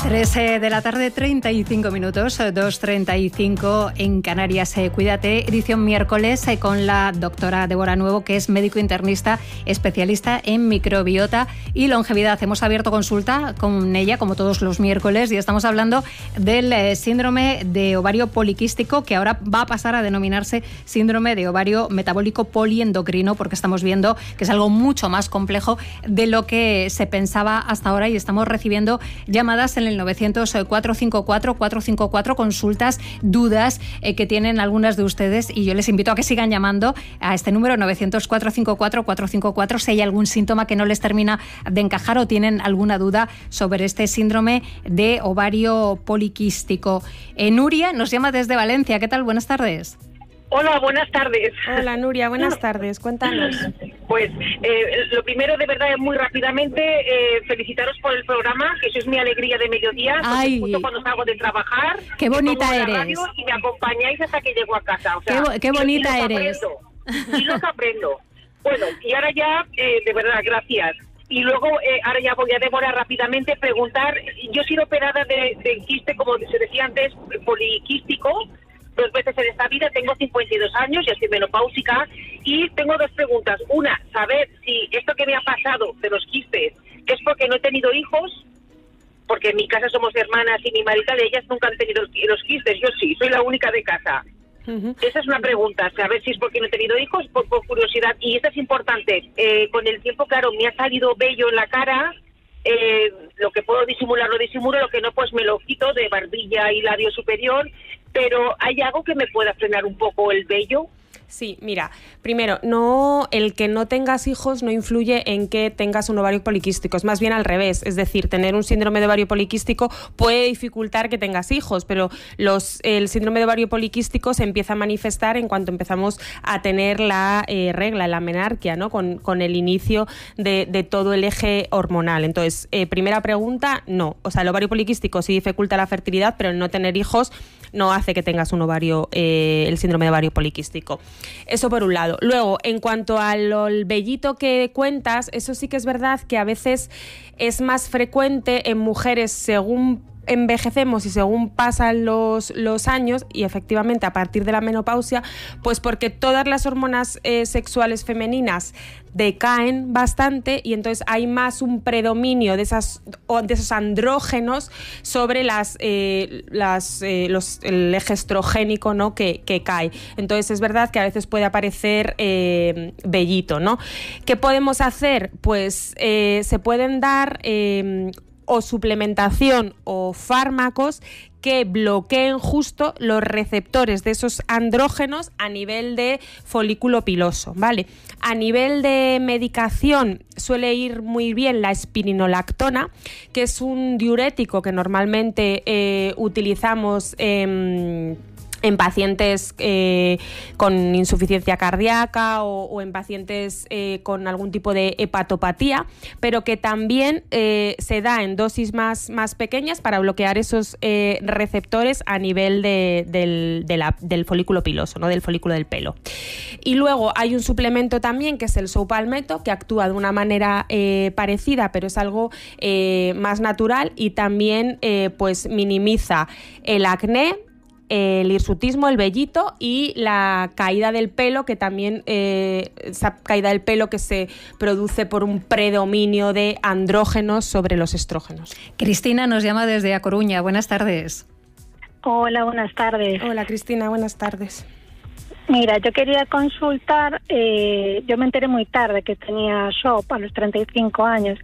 3 de la tarde, 35 minutos, 2:35 en Canarias. Cuídate, edición miércoles con la doctora Débora Nuevo, que es médico internista, especialista en microbiota y longevidad. Hemos abierto consulta con ella, como todos los miércoles, y estamos hablando del síndrome de ovario poliquístico, que ahora va a pasar a denominarse síndrome de ovario metabólico poliendocrino, porque estamos viendo que es algo mucho más complejo de lo que se pensaba hasta ahora, y estamos recibiendo llamadas en el 900-454-454, consultas, dudas que tienen algunas de ustedes, y yo les invito a que sigan llamando a este número 900-454-454 si hay algún síntoma que no les termina de encajar o tienen alguna duda sobre este síndrome de ovario poliquístico. Nuria nos llama desde Valencia. ¿Qué tal? Buenas tardes. Hola, buenas tardes. Hola, Nuria, buenas tardes. Cuéntanos. Pues lo primero, de verdad, muy rápidamente, felicitaros por el programa, que eso es mi alegría de mediodía. Ay, justo cuando salgo de trabajar. Qué bonita pongo la eres. radio y me acompañáis hasta que llego a casa. O sea, Qué bonita eres. Y lo que aprendo. Bueno, y ahora ya, de verdad, gracias. Y luego, ahora ya voy a Débora rápidamente preguntar. Yo he sido operada de quiste, como se decía antes, poliquístico, 2 veces en esta vida. Tengo 52 años, ya estoy menopáusica, y tengo 2 preguntas. Una, saber si esto que me ha pasado de los quistes es porque no he tenido hijos, porque en mi casa somos hermanas y mi marido de ellas nunca han tenido los quistes. Yo sí, soy la única de casa. Esa es una pregunta, saber si es porque no he tenido hijos, por curiosidad. Y esto es importante, con el tiempo, claro, me ha salido vello en la cara. Lo que puedo disimular lo disimulo, lo que no, pues me lo quito, de barbilla y labio superior. Pero ¿hay algo que me pueda frenar un poco el vello? Sí, mira, primero, el que no tengas hijos no influye en que tengas un ovario poliquístico, es más bien al revés, es decir, tener un síndrome de ovario poliquístico puede dificultar que tengas hijos, pero el síndrome de ovario poliquístico se empieza a manifestar en cuanto empezamos a tener la regla, la menarquia, ¿no? Con el inicio de todo el eje hormonal. Entonces, primera pregunta, no, o sea, el ovario poliquístico sí dificulta la fertilidad, pero el no tener hijos no hace que tengas un ovario, el síndrome de ovario poliquístico. Eso por un lado. Luego, en cuanto al vellito que cuentas, eso sí que es verdad que a veces es más frecuente en mujeres según envejecemos y según pasan los años, y efectivamente a partir de la menopausia, pues porque todas las hormonas sexuales femeninas decaen bastante, y entonces hay más un predominio de esos andrógenos sobre el eje estrogénico, ¿no? que cae. Entonces es verdad que a veces puede aparecer vellito, ¿no? ¿Qué podemos hacer? Pues se pueden dar o suplementación o fármacos que bloqueen justo los receptores de esos andrógenos a nivel de folículo piloso, ¿vale? A nivel de medicación suele ir muy bien la espironolactona, que es un diurético que normalmente utilizamos en pacientes con insuficiencia cardíaca o en pacientes con algún tipo de hepatopatía, pero que también se da en dosis más pequeñas para bloquear esos receptores a nivel del folículo piloso, ¿no? Del folículo del pelo. Y luego hay un suplemento también que es el Sopalmeto, que actúa de una manera parecida, pero es algo más natural, y también pues minimiza el acné, el hirsutismo, el vellito y la caída del pelo, que también esa caída del pelo que se produce por un predominio de andrógenos sobre los estrógenos. Cristina nos llama desde A Coruña. Buenas tardes. Hola, buenas tardes. Hola, Cristina, buenas tardes. Mira, yo quería consultar, yo me enteré muy tarde que tenía SHOP a los 35 años.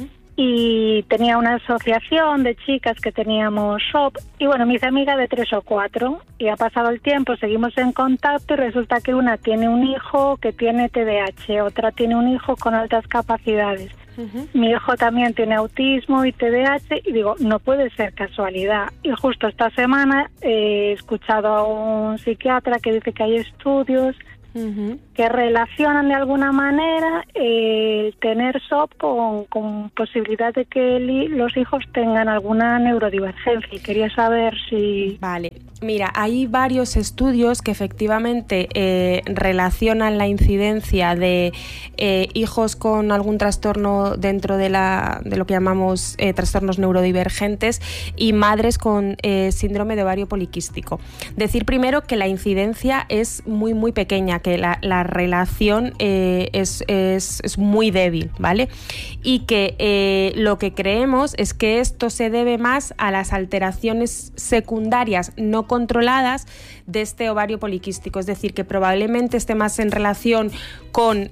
Y tenía una asociación de chicas que teníamos SHOP, y bueno, me hice amiga de 3 o 4, y ha pasado el tiempo, seguimos en contacto, y resulta que una tiene un hijo que tiene TDAH, otra tiene un hijo con altas capacidades. Mi hijo también tiene autismo y TDAH, y digo, no puede ser casualidad. Y justo esta semana he escuchado a un psiquiatra que dice que hay estudios que relacionan de alguna manera el tener SHOP con posibilidad de que los hijos tengan alguna neurodivergencia. Y quería saber si... Vale. Mira, hay varios estudios que efectivamente relacionan la incidencia de hijos con algún trastorno dentro de lo que llamamos trastornos neurodivergentes y madres con síndrome de ovario poliquístico. Decir primero que la incidencia es muy muy pequeña, que la relación es muy débil, ¿vale? Y que lo que creemos es que esto se debe más a las alteraciones secundarias no controladas de este ovario poliquístico, es decir, que probablemente esté más en relación con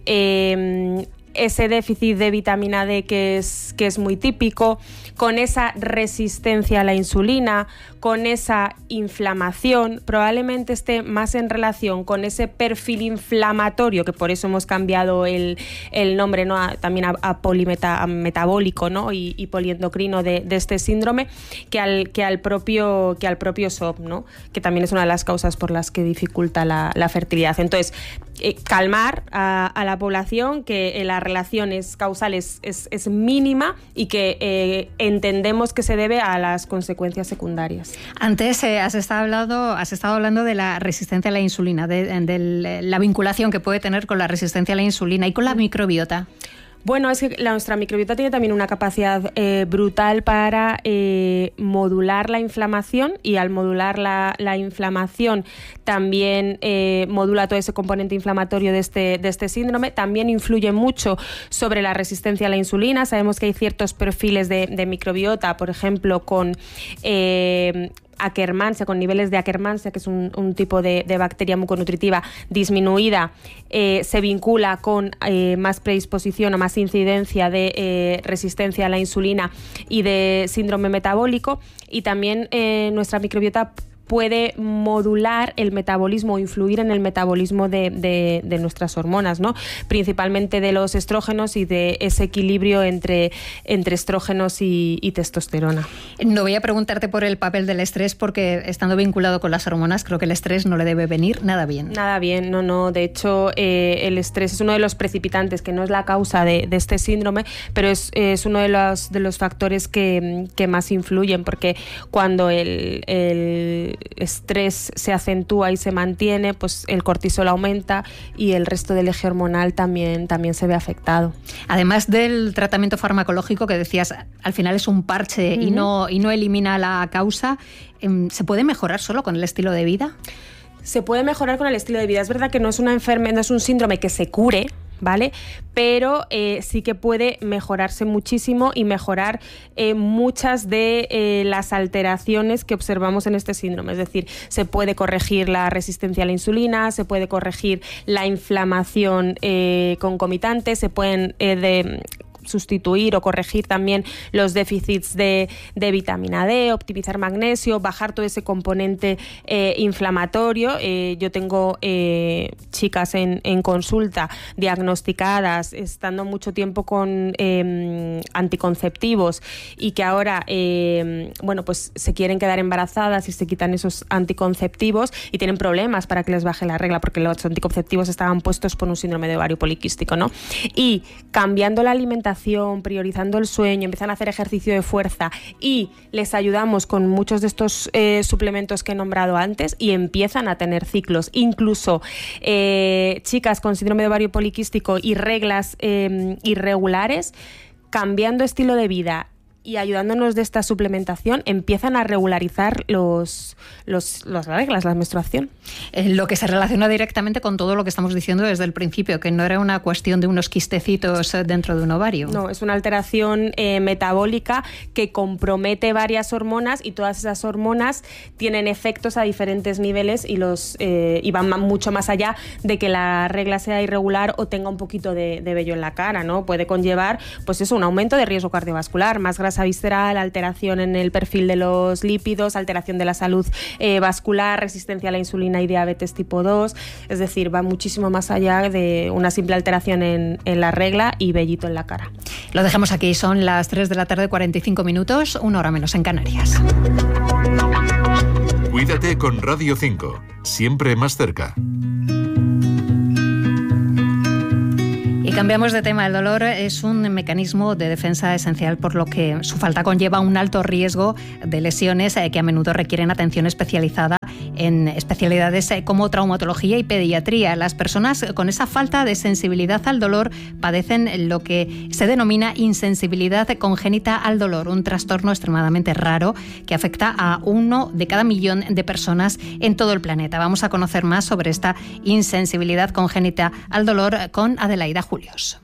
ese déficit de vitamina D que es muy típico, con esa resistencia a la insulina, con esa inflamación, probablemente esté más en relación con ese perfil inflamatorio, que por eso hemos cambiado el nombre, ¿no? También a polimetabólico, ¿no? y poliendocrino de este síndrome, que al propio SOP, ¿no? Que también es una de las causas por las que dificulta la fertilidad. Entonces, calmar a la población que la relación causal es mínima y que entendemos que se debe a las consecuencias secundarias. Antes has estado hablando de la resistencia a la insulina, de la vinculación que puede tener con la resistencia a la insulina y con la microbiota. Bueno, es que nuestra microbiota tiene también una capacidad brutal para modular la inflamación, y al modular la inflamación también modula todo ese componente inflamatorio de este síndrome. También influye mucho sobre la resistencia a la insulina. Sabemos que hay ciertos perfiles de microbiota, por ejemplo, con Akkermansia, con niveles de Akkermansia, que es un tipo de bacteria muconutritiva disminuida, se vincula con más predisposición o más incidencia de resistencia a la insulina y de síndrome metabólico. Y también nuestra microbiota puede modular el metabolismo o influir en el metabolismo de nuestras hormonas, ¿no? Principalmente de los estrógenos y de ese equilibrio entre estrógenos y testosterona. No voy a preguntarte por el papel del estrés, porque estando vinculado con las hormonas, creo que el estrés no le debe venir nada bien. Nada bien, no. De hecho, el estrés es uno de los precipitantes, que no es la causa de este síndrome, pero es uno de los factores que más influyen, porque cuando el estrés se acentúa y se mantiene, pues el cortisol aumenta y el resto del eje hormonal también se ve afectado. Además del tratamiento farmacológico que decías, al final es un parche y no elimina la causa, ¿se puede mejorar solo con el estilo de vida? Se puede mejorar con el estilo de vida. Es verdad que no es una enfermedad, no es un síndrome que se cure, ¿vale? Pero sí que puede mejorarse muchísimo y mejorar muchas de las alteraciones que observamos en este síndrome. Es decir, se puede corregir la resistencia a la insulina, se puede corregir la inflamación concomitante, se pueden sustituir o corregir también los déficits de vitamina D, optimizar magnesio, bajar todo ese componente inflamatorio. Yo tengo chicas en consulta diagnosticadas, estando mucho tiempo con anticonceptivos, y que ahora pues se quieren quedar embarazadas y se quitan esos anticonceptivos y tienen problemas para que les baje la regla, porque los anticonceptivos estaban puestos por un síndrome de ovario poliquístico, ¿no? Y cambiando la alimentación, priorizando el sueño, empiezan a hacer ejercicio de fuerza y les ayudamos con muchos de estos suplementos que he nombrado antes, y empiezan a tener ciclos. Incluso chicas con síndrome de ovario poliquístico y reglas irregulares, cambiando estilo de vida y ayudándonos de esta suplementación, empiezan a regularizar las reglas, la menstruación. Lo que se relaciona directamente con todo lo que estamos diciendo desde el principio, que no era una cuestión de unos quistecitos dentro de un ovario. No, es una alteración metabólica que compromete varias hormonas, y todas esas hormonas tienen efectos a diferentes niveles y van mucho más allá de que la regla sea irregular o tenga un poquito de vello en la cara, ¿no? Puede conllevar, pues eso, un aumento de riesgo cardiovascular, más grasa visceral, alteración en el perfil de los lípidos, alteración de la salud vascular, resistencia a la insulina y diabetes tipo 2. Es decir, va muchísimo más allá de una simple alteración en la regla y vellito en la cara. Lo dejamos aquí, son las 3 de la tarde, 45 minutos, 1 hora menos en Canarias. Cuídate con Radio 5, siempre más cerca. Y cambiamos de tema. El dolor es un mecanismo de defensa esencial, por lo que su falta conlleva un alto riesgo de lesiones que a menudo requieren atención especializada en especialidades como traumatología y pediatría. Las personas con esa falta de sensibilidad al dolor padecen lo que se denomina insensibilidad congénita al dolor, un trastorno extremadamente raro que afecta a 1 de cada millón de personas en todo el planeta. Vamos a conocer más sobre esta insensibilidad congénita al dolor con Adelaida Julios.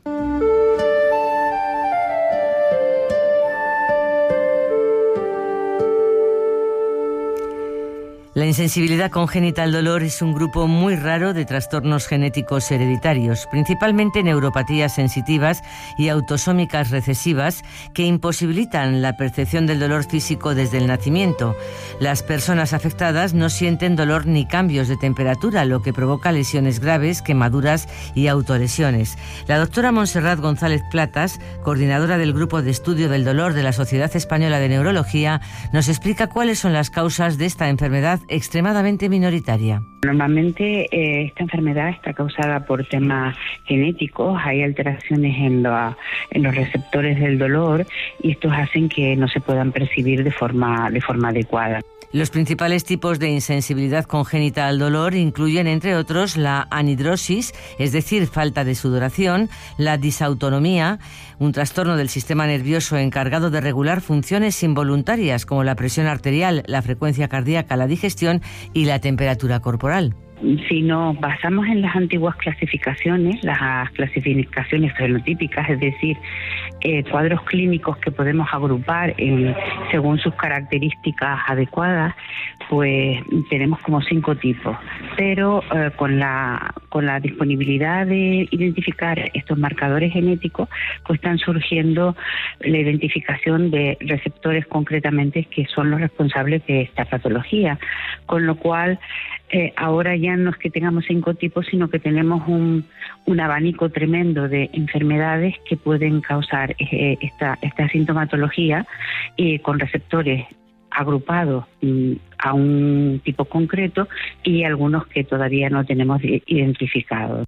La insensibilidad congénita al dolor es un grupo muy raro de trastornos genéticos hereditarios, principalmente neuropatías sensitivas y autosómicas recesivas que imposibilitan la percepción del dolor físico desde el nacimiento. Las personas afectadas no sienten dolor ni cambios de temperatura, lo que provoca lesiones graves, quemaduras y autolesiones. La doctora Montserrat González Platas, coordinadora del Grupo de Estudio del Dolor de la Sociedad Española de Neurología, nos explica cuáles son las causas de esta enfermedad extremadamente minoritaria. Normalmente esta enfermedad está causada por temas genéticos, hay alteraciones en los receptores del dolor y estos hacen que no se puedan percibir de forma adecuada. Los principales tipos de insensibilidad congénita al dolor incluyen, entre otros, la anhidrosis, es decir, falta de sudoración, la disautonomía, un trastorno del sistema nervioso encargado de regular funciones involuntarias como la presión arterial, la frecuencia cardíaca, la digestión y la temperatura corporal. Si nos basamos en las antiguas clasificaciones, las clasificaciones fenotípicas, es decir, cuadros clínicos que podemos agrupar según sus características adecuadas, pues tenemos como 5 tipos. Pero con la disponibilidad de identificar estos marcadores genéticos, pues están surgiendo la identificación de receptores concretamente que son los responsables de esta patología, con lo cual ahora ya no es que tengamos 5 tipos, sino que tenemos un abanico tremendo de enfermedades que pueden causar esta sintomatología con receptores agrupados a un tipo concreto y algunos que todavía no tenemos identificados.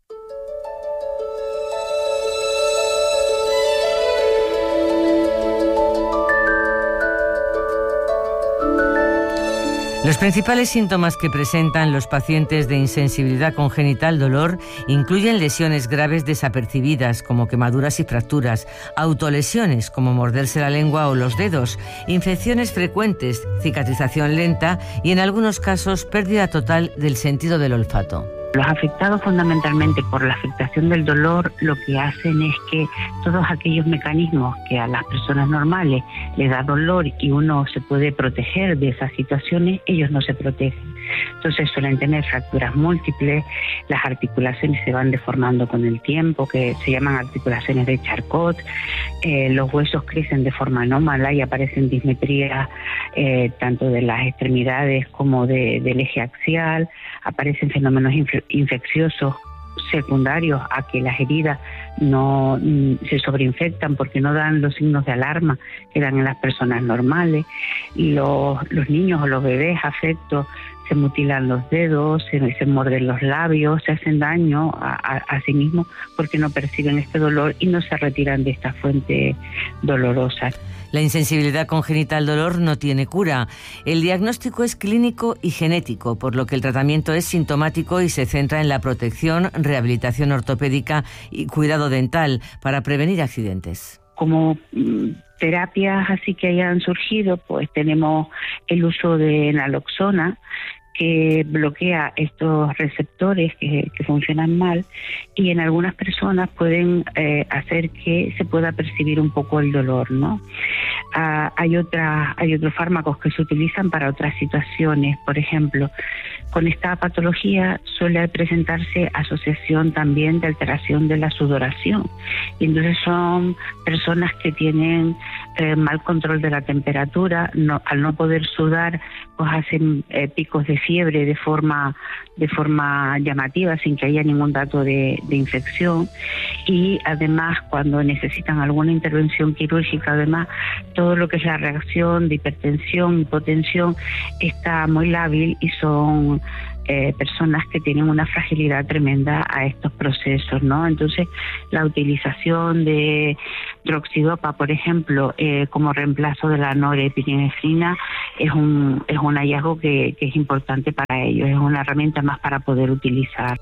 Los principales síntomas que presentan los pacientes de insensibilidad congénita al dolor incluyen lesiones graves desapercibidas, como quemaduras y fracturas, autolesiones, como morderse la lengua o los dedos, infecciones frecuentes, cicatrización lenta y, en algunos casos, pérdida total del sentido del olfato. Los afectados fundamentalmente por la afectación del dolor lo que hacen es que todos aquellos mecanismos que a las personas normales les da dolor y uno se puede proteger de esas situaciones, ellos no se protegen. Entonces suelen tener fracturas múltiples, las articulaciones se van deformando con el tiempo, que se llaman articulaciones de Charcot, los huesos crecen de forma anómala y aparecen dismetrías tanto de las extremidades como del eje axial, aparecen fenómenos infecciosos secundarios a que las heridas no se sobreinfectan porque no dan los signos de alarma que dan en las personas normales. Los niños o los bebés afectos se mutilan los dedos, se muerden los labios, se hacen daño a sí mismos porque no perciben este dolor y no se retiran de esta fuente dolorosa. La insensibilidad congénita al dolor no tiene cura. El diagnóstico es clínico y genético, por lo que el tratamiento es sintomático y se centra en la protección, rehabilitación ortopédica y cuidado dental para prevenir accidentes. Como terapias así que hayan surgido, pues tenemos el uso de naloxona, que bloquea estos receptores que funcionan mal y en algunas personas pueden hacer que se pueda percibir un poco el dolor, ¿no? Hay otros fármacos que se utilizan para otras situaciones. Por ejemplo, con esta patología suele presentarse asociación también de alteración de la sudoración. Y entonces son personas que tienen mal control de la temperatura, al no poder sudar, pues hacen picos de fiebre de forma llamativa sin que haya ningún dato de infección. Y además, cuando necesitan alguna intervención quirúrgica, además, todo lo que es la reacción de hipertensión, hipotensión, está muy lábil y son personas que tienen una fragilidad tremenda a estos procesos, ¿no? Entonces, la utilización de droxidopa, por ejemplo, como reemplazo de la norepinefrina es un hallazgo que es importante para ellos, es una herramienta más para poder utilizar.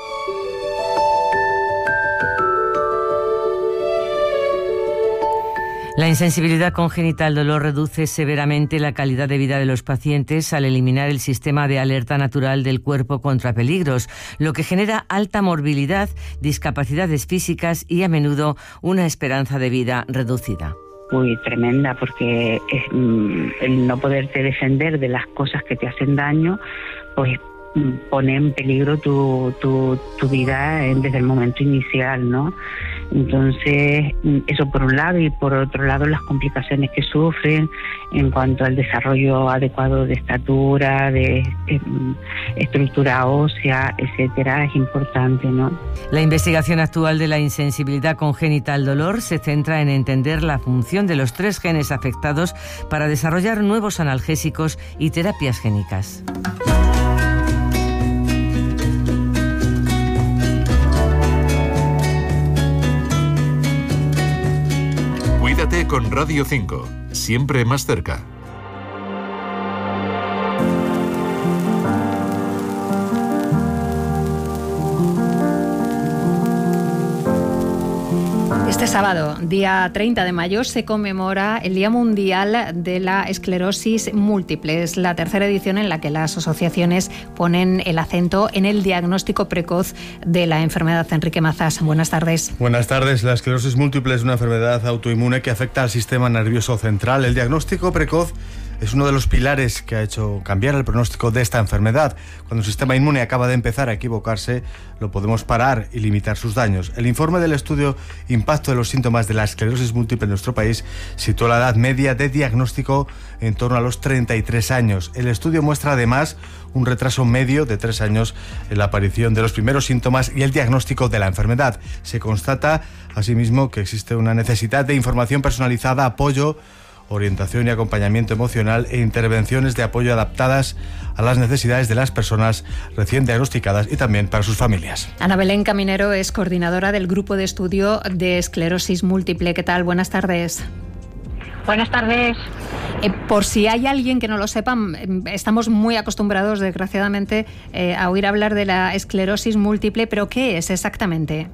La insensibilidad congénita al dolor reduce severamente la calidad de vida de los pacientes al eliminar el sistema de alerta natural del cuerpo contra peligros, lo que genera alta morbilidad, discapacidades físicas y a menudo una esperanza de vida reducida. Muy tremenda, porque el no poderte defender de las cosas que te hacen daño, pues pone en peligro tu vida desde el momento inicial, ¿no? Entonces, eso por un lado, y por otro lado las complicaciones que sufren en cuanto al desarrollo adecuado de estatura, de estructura ósea, etcétera, es importante, ¿no? La investigación actual de la insensibilidad congénita al dolor se centra en entender la función de los 3 genes afectados para desarrollar nuevos analgésicos y terapias génicas. Cuídate con Radio 5, siempre más cerca. Este sábado, día 30 de mayo, se conmemora el Día Mundial de la Esclerosis Múltiple. Es la tercera edición en la que las asociaciones ponen el acento en el diagnóstico precoz de la enfermedad. Enrique Mazas, buenas tardes. Buenas tardes. La esclerosis múltiple es una enfermedad autoinmune que afecta al sistema nervioso central. El diagnóstico precoz es uno de los pilares que ha hecho cambiar el pronóstico de esta enfermedad. Cuando el sistema inmune acaba de empezar a equivocarse, lo podemos parar y limitar sus daños. El informe del estudio Impacto de los síntomas de la esclerosis múltiple en nuestro país situó la edad media de diagnóstico en torno a los 33 años. El estudio muestra además un retraso medio de 3 años en la aparición de los primeros síntomas y el diagnóstico de la enfermedad. Se constata asimismo que existe una necesidad de información personalizada, apoyo, orientación y acompañamiento emocional e intervenciones de apoyo adaptadas a las necesidades de las personas recién diagnosticadas y también para sus familias. Ana Belén Caminero es coordinadora del Grupo de Estudio de Esclerosis Múltiple. ¿Qué tal? Buenas tardes. Buenas tardes. Por si hay alguien que no lo sepa, estamos muy acostumbrados, desgraciadamente, a oír hablar de la esclerosis múltiple, pero ¿qué es exactamente?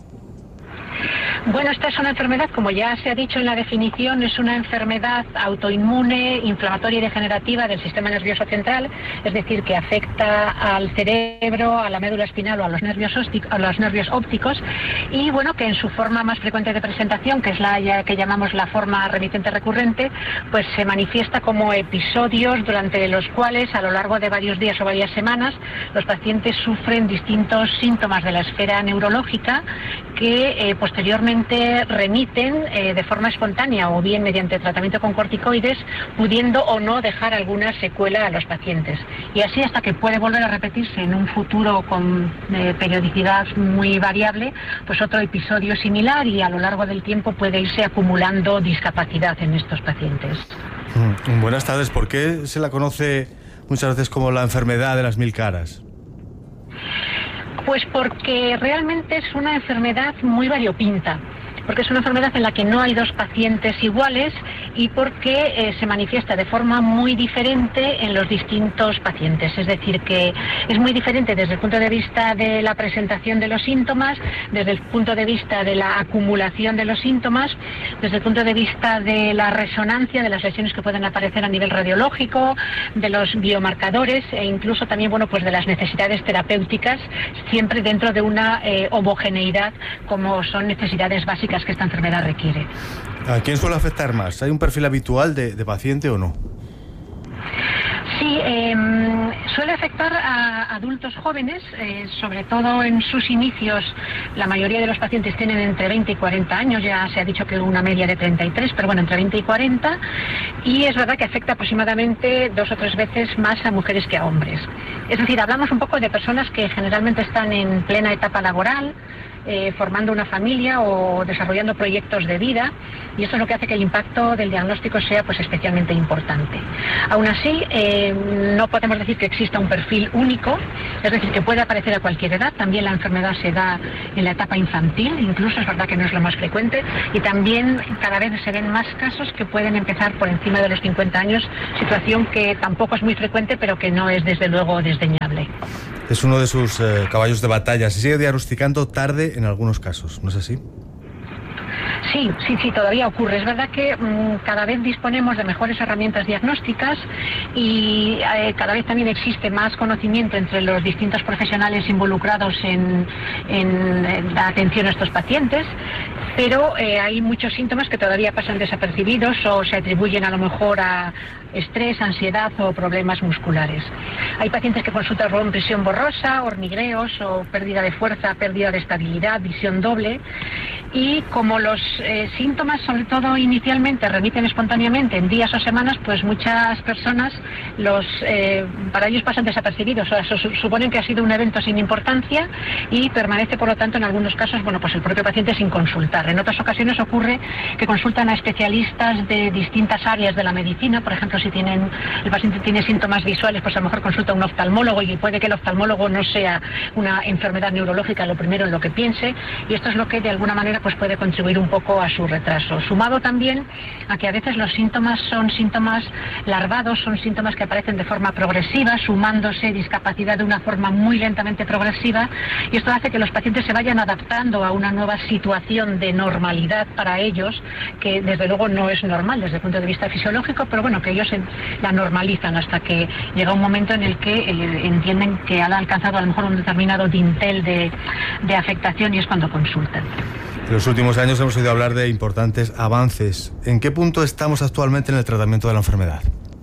Bueno, esta es una enfermedad, como ya se ha dicho en la definición, es una enfermedad autoinmune, inflamatoria y degenerativa del sistema nervioso central, es decir, que afecta al cerebro, a la médula espinal o a los nervios ópticos, y bueno, que en su forma más frecuente de presentación, que es la que llamamos la forma remitente recurrente, pues se manifiesta como episodios durante los cuales, a lo largo de varios días o varias semanas, los pacientes sufren distintos síntomas de la esfera neurológica que posteriormente remiten de forma espontánea o bien mediante tratamiento con corticoides, pudiendo o no dejar alguna secuela a los pacientes. Y así hasta que puede volver a repetirse en un futuro con periodicidad muy variable, pues otro episodio similar, y a lo largo del tiempo puede irse acumulando discapacidad en estos pacientes. Buenas tardes. ¿Por qué se la conoce muchas veces como la enfermedad de las 1000 caras? Pues porque realmente es una enfermedad muy variopinta, porque es una enfermedad en la que no hay 2 pacientes iguales y porque se manifiesta de forma muy diferente en los distintos pacientes. Es decir, que es muy diferente desde el punto de vista de la presentación de los síntomas, desde el punto de vista de la acumulación de los síntomas, desde el punto de vista de la resonancia de las lesiones que pueden aparecer a nivel radiológico, de los biomarcadores e incluso también, bueno, pues de las necesidades terapéuticas, siempre dentro de una homogeneidad como son necesidades básicas que esta enfermedad requiere. ¿A quién suele afectar más? ¿Hay un perfil habitual de paciente o no? Sí, suele afectar a adultos jóvenes, sobre todo en sus inicios. La mayoría de los pacientes tienen entre 20 y 40 años, ya se ha dicho que una media de 33, pero bueno, entre 20 y 40, y es verdad que afecta aproximadamente 2 o 3 veces más a mujeres que a hombres. Es decir, hablamos un poco de personas que generalmente están en plena etapa laboral, formando una familia o desarrollando proyectos de vida, y eso es lo que hace que el impacto del diagnóstico sea pues especialmente importante. Aún así, no podemos decir que exista un perfil único, es decir, que puede aparecer a cualquier edad. También la enfermedad se da en la etapa infantil, incluso es verdad que no es lo más frecuente, y también cada vez se ven más casos que pueden empezar por encima de los 50 años, situación que tampoco es muy frecuente, pero que no es desde luego desdeñable. Es uno de sus caballos de batalla. Se sigue diagnosticando tarde en algunos casos, ¿no es así? Sí, todavía ocurre. Es verdad que cada vez disponemos de mejores herramientas diagnósticas y cada vez también existe más conocimiento entre los distintos profesionales involucrados en la atención a estos pacientes, pero hay muchos síntomas que todavía pasan desapercibidos o se atribuyen a lo mejor a estrés, ansiedad o problemas musculares. Hay pacientes que consultan con presión borrosa, hormigueos o pérdida de fuerza, pérdida de estabilidad, visión doble, y como los síntomas, sobre todo inicialmente, remiten espontáneamente en días o semanas, pues muchas personas para ellos pasan desapercibidos, o sea, suponen que ha sido un evento sin importancia y permanece, por lo tanto, en algunos casos, pues el propio paciente sin consultar. En otras ocasiones ocurre que consultan a especialistas de distintas áreas de la medicina. Por ejemplo, si el paciente tiene síntomas visuales, pues a lo mejor consulta a un oftalmólogo y puede que el oftalmólogo no sea una enfermedad neurológica lo primero en lo que piense, y esto es lo que de alguna manera pues puede contribuir un poco a su retraso. Sumado también a que a veces los síntomas son síntomas larvados, son síntomas que aparecen de forma progresiva, sumándose discapacidad de una forma muy lentamente progresiva, y esto hace que los pacientes se vayan adaptando a una nueva situación de normalidad para ellos, que desde luego no es normal desde el punto de vista fisiológico, pero bueno, que ellos la normalizan hasta que llega un momento en el que entienden que han alcanzado a lo mejor un determinado dintel de afectación, y es cuando consultan. En los últimos años hemos oído hablar de importantes avances. ¿En qué punto estamos actualmente en el tratamiento de la enfermedad?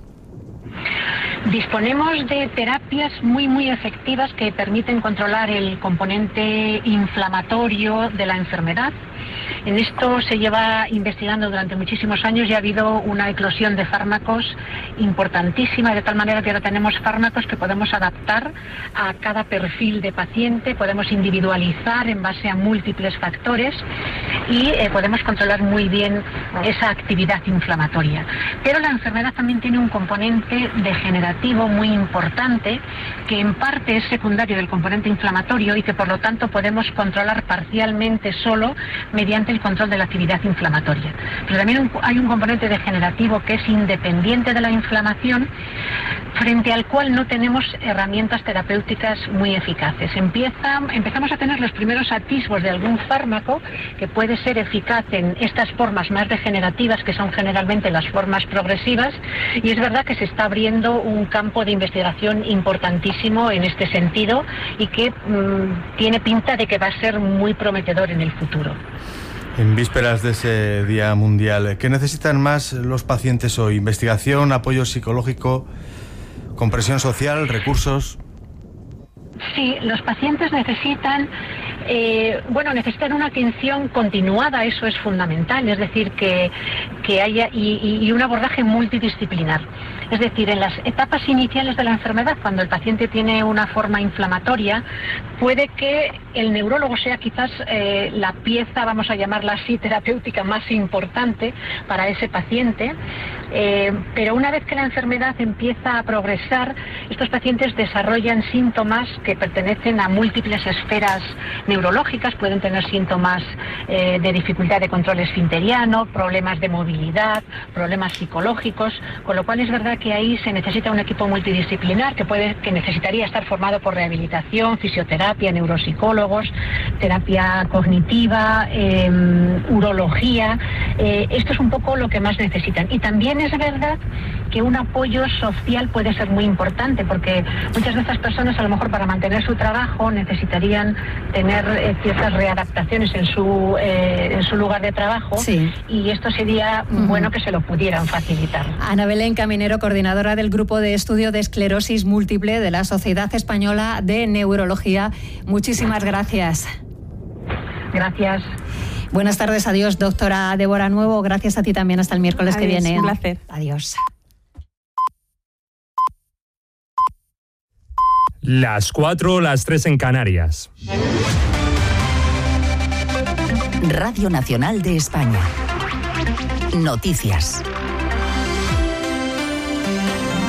Disponemos de terapias muy efectivas que permiten controlar el componente inflamatorio de la enfermedad. En esto se lleva investigando durante muchísimos años y ha habido una eclosión de fármacos importantísima, de tal manera que ahora tenemos fármacos que podemos adaptar a cada perfil de paciente, podemos individualizar en base a múltiples factores y podemos controlar muy bien esa actividad inflamatoria. Pero la enfermedad también tiene un componente degenerativo muy importante, que en parte es secundario del componente inflamatorio y que por lo tanto podemos controlar parcialmente solo mediante el control de la actividad inflamatoria. Pero también hay un componente degenerativo que es independiente de la inflamación, frente al cual no tenemos herramientas terapéuticas muy eficaces. Empezamos a tener los primeros atisbos de algún fármaco que puede ser eficaz en estas formas más degenerativas, que son generalmente las formas progresivas, y es verdad que se está abriendo un campo de investigación importantísimo en este sentido y que tiene pinta de que va a ser muy prometedor en el futuro. En vísperas de ese Día Mundial, ¿qué necesitan más los pacientes hoy? ¿Investigación, apoyo psicológico, compresión social, recursos? Sí, los pacientes necesitan una atención continuada, eso es fundamental, es decir, que haya y un abordaje multidisciplinar. Es decir, en las etapas iniciales de la enfermedad, cuando el paciente tiene una forma inflamatoria, puede que el neurólogo sea quizás la pieza, vamos a llamarla así, terapéutica más importante para ese paciente, pero una vez que la enfermedad empieza a progresar, estos pacientes desarrollan síntomas que pertenecen a múltiples esferas neurológicas. Pueden tener síntomas de dificultad de control esfinteriano, problemas de movilidad, problemas psicológicos, con lo cual es verdad que ahí se necesita un equipo multidisciplinar que necesitaría estar formado por rehabilitación, fisioterapia, neuropsicólogos, terapia cognitiva, urología. Esto es un poco lo que más necesitan. Y también es verdad que un apoyo social puede ser muy importante, porque muchas de estas personas, a lo mejor para mantener su trabajo, necesitarían tener ciertas readaptaciones en su lugar de trabajo, sí. Y esto sería bueno que se lo pudieran facilitar. Ana Belén Caminero, coordinadora del Grupo de Estudio de Esclerosis Múltiple de la Sociedad Española de Neurología. Muchísimas gracias. Gracias. Buenas tardes, adiós, doctora Débora Nuevo. Gracias a ti también, hasta el miércoles que viene. Un placer. Adiós. Las 4, las 3 en Canarias. Radio Nacional de España. Noticias.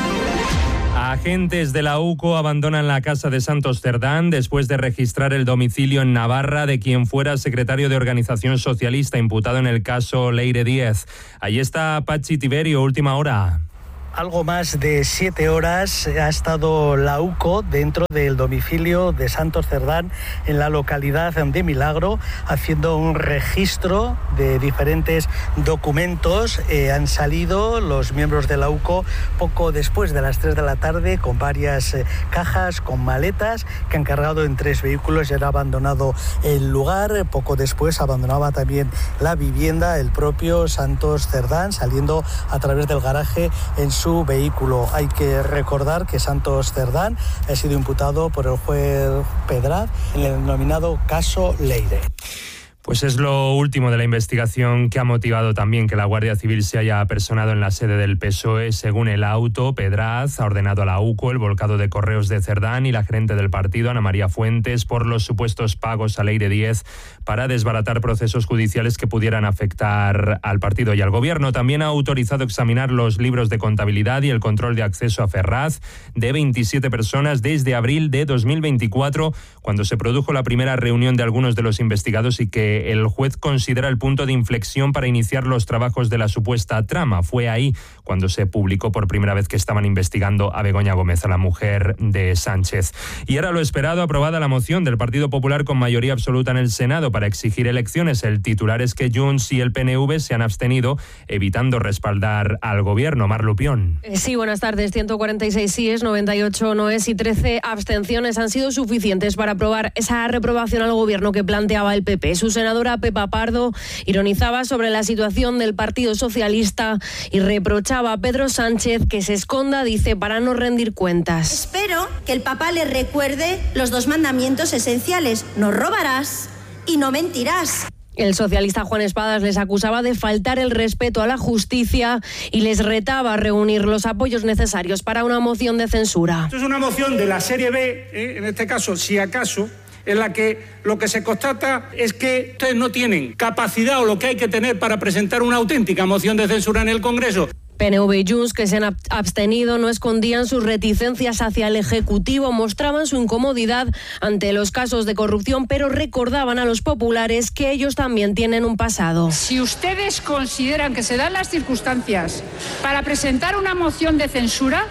Agentes de la UCO abandonan la casa de Santos Cerdán después de registrar el domicilio en Navarra de quien fuera secretario de Organización Socialista imputado en el caso Leire Díez. Allí está Pachi Tiberio, última hora. Algo más de 7 horas ha estado la UCO dentro del domicilio de Santos Cerdán en la localidad de Milagro, haciendo un registro de diferentes documentos. Han salido los miembros de la UCO poco después de las 3 de la tarde con varias cajas, con maletas que han cargado en 3 vehículos y han abandonado el lugar. Poco después abandonaba también la vivienda el propio Santos Cerdán, saliendo a través del garaje en su vehículo. Hay que recordar que Santos Cerdán ha sido imputado por el juez Pedraz en el denominado caso Leire. Pues es lo último de la investigación que ha motivado también que la Guardia Civil se haya apersonado en la sede del PSOE. Según el auto, Pedraz ha ordenado a la UCO el volcado de correos de Cerdán y la gerente del partido, Ana María Fuentes, por los supuestos pagos a Leire Díez para desbaratar procesos judiciales que pudieran afectar al partido y al gobierno. También ha autorizado examinar los libros de contabilidad y el control de acceso a Ferraz de 27 personas desde abril de 2024, cuando se produjo la primera reunión de algunos de los investigados y que el juez considera el punto de inflexión para iniciar los trabajos de la supuesta trama. Fue ahí cuando se publicó por primera vez que estaban investigando a Begoña Gómez, a la mujer de Sánchez. Y ahora lo esperado, aprobada la moción del Partido Popular con mayoría absoluta en el Senado para exigir elecciones. El titular es que Junts y el PNV se han abstenido, evitando respaldar al gobierno. Mar Lupión. Sí, buenas tardes. 146 síes, 98 noes y 13 abstenciones han sido suficientes para aprobar esa reprobación al gobierno que planteaba el PP. Su senadora Pepa Pardo ironizaba sobre la situación del Partido Socialista y reprochaba a Pedro Sánchez que se esconda, dice, para no rendir cuentas. Espero que el Papa le recuerde los 2 mandamientos esenciales: no robarás y no mentirás. El socialista Juan Espadas les acusaba de faltar el respeto a la justicia y les retaba a reunir los apoyos necesarios para una moción de censura. Esto es una moción de la serie B, en este caso, si acaso, en la que lo que se constata es que ustedes no tienen capacidad o lo que hay que tener para presentar una auténtica moción de censura en el Congreso. PNV y Junts, que se han abstenido, no escondían sus reticencias hacia el Ejecutivo, mostraban su incomodidad ante los casos de corrupción, pero recordaban a los populares que ellos también tienen un pasado. Si ustedes consideran que se dan las circunstancias para presentar una moción de censura,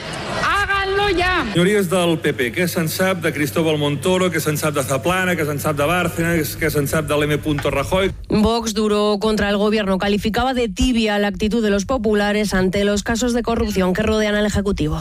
háganlo ya. Senyories del PP, què se'n sap de Cristóbal Montoro, què se'n sap de Zaplana, què se'n sap de Bárcenas, què se'n sap de l'M. Rajoy? Vox duró contra el gobierno, calificaba de tibia la actitud de los populares ante los casos de corrupción que rodean al Ejecutivo.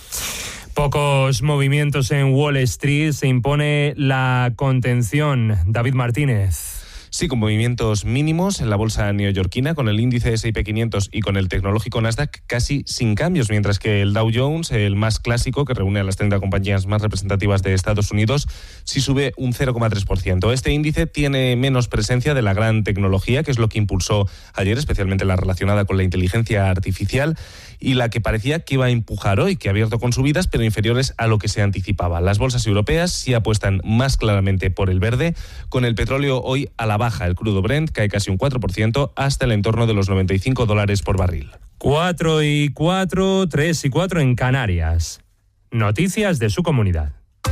Pocos movimientos en Wall Street, se impone la contención. David Martínez. Sí, con movimientos mínimos en la bolsa neoyorquina, con el índice S&P 500 y con el tecnológico Nasdaq casi sin cambios, mientras que el Dow Jones, el más clásico, que reúne a las 30 compañías más representativas de Estados Unidos, sí sube un 0,3%. Este índice tiene menos presencia de la gran tecnología, que es lo que impulsó ayer, especialmente la relacionada con la inteligencia artificial, y la que parecía que iba a empujar hoy, que ha abierto con subidas, pero inferiores a lo que se anticipaba. Las bolsas europeas sí apuestan más claramente por el verde, con el petróleo hoy a la baja. El crudo Brent cae casi un 4% hasta el entorno de los $95 por barril. 4 y 4, 3 y 4 en Canarias. Noticias de su comunidad.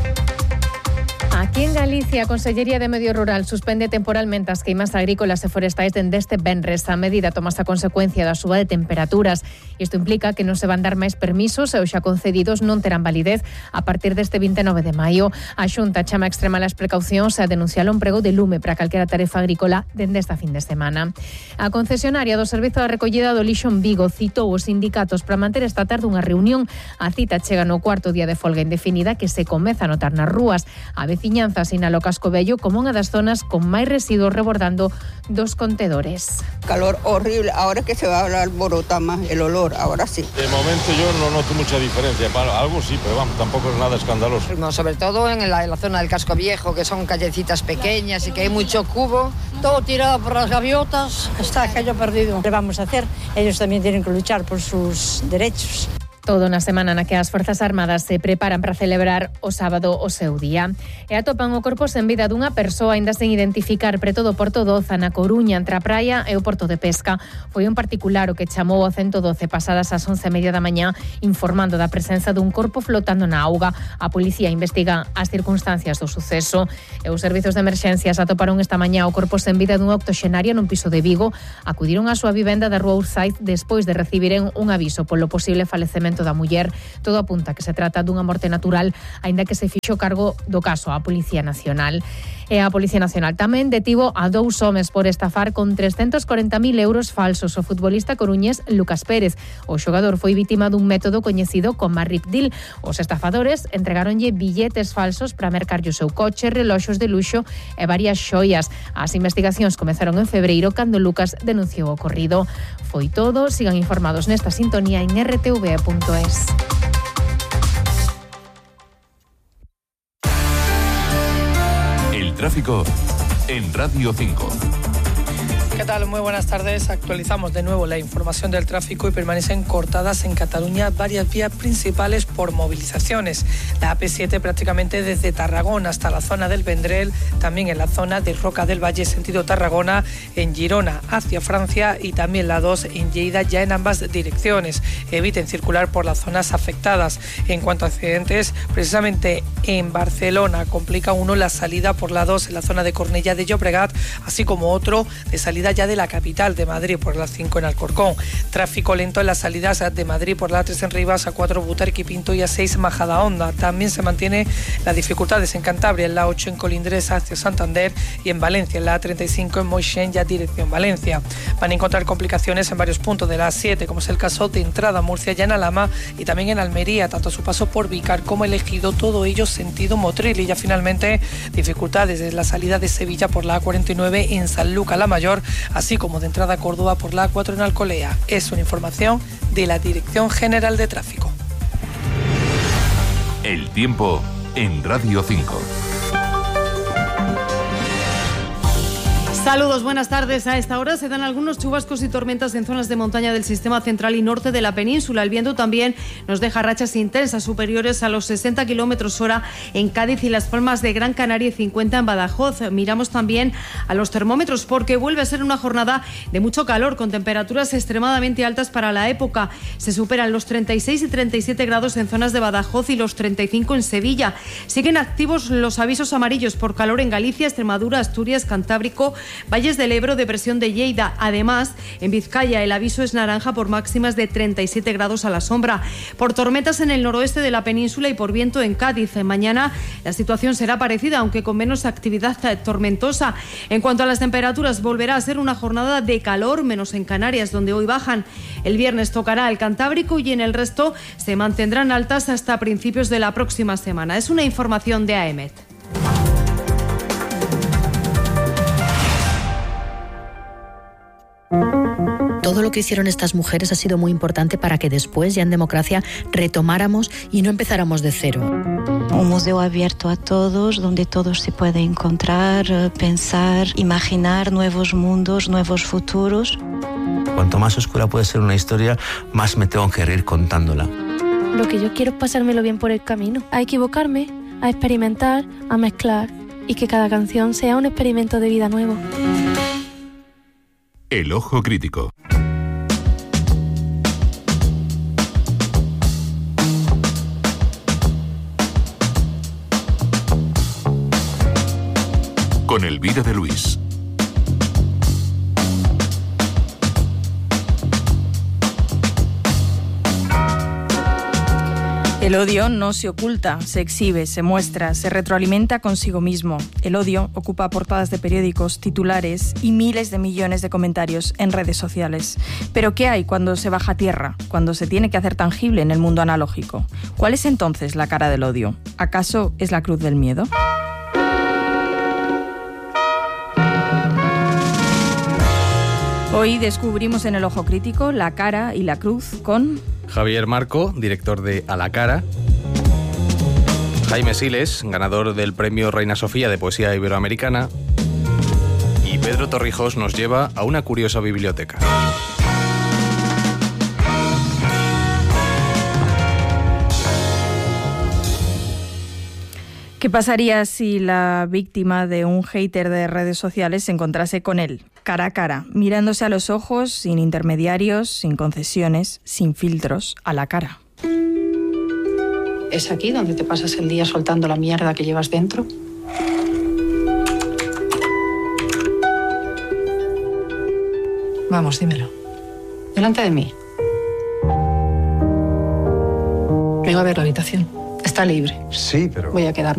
Aquí en Galicia, a Consellería de Medio Rural suspende temporalmente as queimas agrícolas e forestais dende este venres. A medida tomase a consecuencia da suba de temperaturas. Isto implica que non se van dar máis permisos e os xa concedidos non terán validez a partir deste 29 de maio. A Xunta chama a extremar as precaucións e a denunciar o emprego de lume para calquera tarefa agrícola dende esta fin de semana. A concesionaria do Servizo de Recollida do Lixo en Vigo citou os sindicatos para manter esta tarde unha reunión. A cita chega no cuarto día de folga indefinida que se comeza a notar nas rúas. A veciñanza sinala o Casco Vello como unha das zonas con máis residuos rebordando dos contedores. Calor horrible, ahora que se va a alborotar más el olor, ahora sí. De momento yo no noto mucha diferencia, algo sí, pero vamos, tampoco es nada escandaloso. No, sobre todo en la zona del Casco Viejo, que son callecitas pequeñas y que hay mucho cubo. Todo tirado por las gaviotas, está aquello perdido. ¿Qué vamos a hacer? Ellos también tienen que luchar por sus derechos. Todo na semana na que as Forzas Armadas se preparan para celebrar o sábado o seu día. E atopan o corpo sen vida dunha persoa aínda sen identificar preto do Porto Doza, na Coruña, entre a praia e o Porto de Pesca. Foi un particular o que chamou ao 112 pasadas as 11:30 da mañá informando da presenza dun corpo flotando na auga. A policía investiga as circunstancias do suceso e os servizos de emerxencias atoparon esta mañá o corpo sen vida dun octoxenario nun piso de Vigo. Acudiron á súa vivenda da Rua Ursáiz despois de recibiren un aviso polo posible falecemento da muller. Todo apunta que se trata dunha morte natural, aínda que se fixo cargo do caso á Policía Nacional. E a Policía Nacional tamén detivo a 2 homes por estafar con 340.000 euros falsos o futbolista coruñés Lucas Pérez. O xogador foi vítima dun método coñecido como Rip Deal. Os estafadores entregáronlle billetes falsos para mercarlle o seu coche, reloxos de luxo e varias xoias. As investigacións comezaron en febreiro cando Lucas denunciou o ocorrido. Foi todo, sigan informados nesta sintonía en rtv.es. Tráfico en Radio 5. ¿Qué tal? Muy buenas tardes. Actualizamos de nuevo la información del tráfico y permanecen cortadas en Cataluña varias vías principales por movilizaciones. La AP7 prácticamente desde Tarragona hasta la zona del Vendrell, también en la zona de Roca del Valle, sentido Tarragona, en Girona hacia Francia y también la 2 en Lleida, ya en ambas direcciones. Eviten circular por las zonas afectadas. En cuanto a accidentes, precisamente en Barcelona complica uno la salida por la 2 en la zona de Cornellà de Llobregat, así como otro de salida ya de la capital de Madrid por la 5 en Alcorcón. Tráfico lento en las salidas de Madrid por la 3 en Rivas, A4 Butarque y Pinto y A6 Majadahonda. También se mantiene las dificultades en Cantabria, en la 8 en Colindres hacia Santander y en Valencia, en la A35 en Moixent ya dirección Valencia. Van a encontrar complicaciones en varios puntos de la A7, como es el caso de entrada a Murcia ya en Alhama y también en Almería, tanto a su paso por Vícar como el Ejido, todo ello sentido Motril. Y ya finalmente dificultades desde la salida de Sevilla por la A49 en Sanlúcar la Mayor, así como de entrada a Córdoba por la A4 en Alcolea. Es una información de la Dirección General de Tráfico. El tiempo en Radio 5. Saludos, buenas tardes. A esta hora se dan algunos chubascos y tormentas en zonas de montaña del sistema central y norte de la península. El viento también nos deja rachas intensas superiores a los 60 km/h en Cádiz y Las Palmas de Gran Canaria y 50 en Badajoz. Miramos también a los termómetros porque vuelve a ser una jornada de mucho calor con temperaturas extremadamente altas para la época. Se superan los 36 y 37 grados en zonas de Badajoz y los 35 en Sevilla. Siguen activos los avisos amarillos por calor en Galicia, Extremadura, Asturias, Cantábrico, Valles del Ebro, depresión de Lleida. Además, en Vizcaya el aviso es naranja por máximas de 37 grados a la sombra. Por tormentas en el noroeste de la península y por viento en Cádiz. Mañana la situación será parecida, aunque con menos actividad tormentosa. En cuanto a las temperaturas, volverá a ser una jornada de calor, menos en Canarias, donde hoy bajan. El viernes tocará el Cantábrico y en el resto se mantendrán altas hasta principios de la próxima semana. Es una información de AEMET. Todo lo que hicieron estas mujeres ha sido muy importante para que después, ya en democracia, retomáramos y no empezáramos de cero. Un museo abierto a todos, donde todos se pueden encontrar, pensar, imaginar nuevos mundos, nuevos futuros. Cuanto más oscura puede ser una historia, más me tengo que reír contándola. Lo que yo quiero es pasármelo bien por el camino, a equivocarme, a experimentar, a mezclar y que cada canción sea un experimento de vida nuevo. El ojo crítico. Con Elvira de Luis. El odio no se oculta, se exhibe, se muestra, se retroalimenta consigo mismo. El odio ocupa portadas de periódicos, titulares y miles de millones de comentarios en redes sociales. Pero ¿qué hay cuando se baja a tierra? Cuando se tiene que hacer tangible en el mundo analógico. ¿Cuál es entonces la cara del odio? ¿Acaso es la cruz del miedo? Hoy descubrimos en El Ojo Crítico la cara y la cruz con Javier Marco, director de A la Cara. Jaime Siles, ganador del premio Reina Sofía de Poesía Iberoamericana. Y Pedro Torrijos nos lleva a una curiosa biblioteca. ¿Qué pasaría si la víctima de un hater de redes sociales se encontrase con él, cara a cara, mirándose a los ojos, sin intermediarios, sin concesiones, sin filtros, a la cara? ¿Es aquí donde te pasas el día soltando la mierda que llevas dentro? Vamos, dímelo. Delante de mí. Vengo a ver la habitación. Está libre. Sí, pero... Voy a quedar.